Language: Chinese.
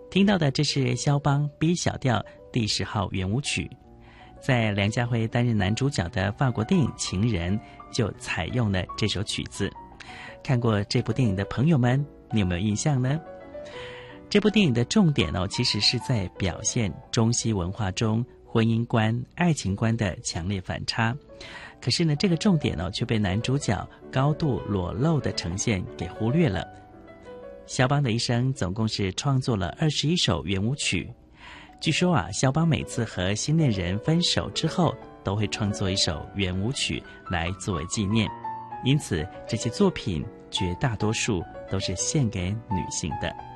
听到的这是肖邦 B 小调第10号圆舞曲，在梁家辉担任男主角的法国电影《情人》就采用了这首曲子。看过这部电影的朋友们，你有没有印象呢？这部电影的重点其实是在表现中西文化中婚姻观、爱情观的强烈反差。可是呢，这个重点却被男主角高度裸露的呈现给忽略了。肖邦的一生总共是创作了21首圆舞曲。据说肖邦每次和新恋人分手之后，都会创作一首圆舞曲来作为纪念。因此，这些作品绝大多数都是献给女性的。